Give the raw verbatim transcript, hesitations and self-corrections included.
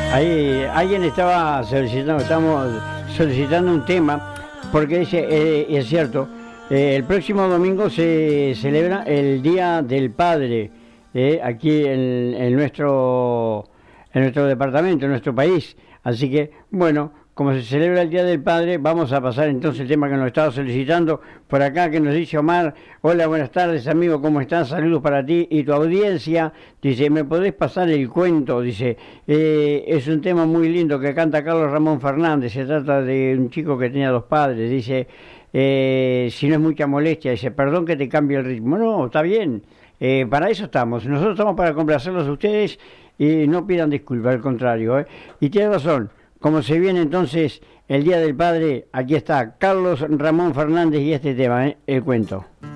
Ahí alguien estaba solicitando, estamos solicitando un tema, porque dice, eh, es cierto, eh, el próximo domingo se celebra el Día del Padre, eh, aquí en, en nuestro en nuestro departamento, en nuestro país. Así que, bueno, como se celebra el Día del Padre, vamos a pasar entonces el tema que nos estaba solicitando por acá, que nos dice Omar. Hola, buenas tardes, amigo, ¿cómo estás? Saludos para ti y tu audiencia. Dice, ¿me podés pasar el cuento? Dice, eh, es un tema muy lindo que canta Carlos Ramón Fernández. Se trata de un chico que tenía dos padres. Dice, eh, si no es mucha molestia, dice, perdón que te cambie el ritmo. No, está bien, eh, para eso estamos. Nosotros estamos para complacerlos a ustedes y no pidan disculpas, al contrario, ¿eh? Y tiene razón. Como se viene entonces el Día del Padre, aquí está Carlos Ramón Fernández y este tema, ¿eh? El cuento.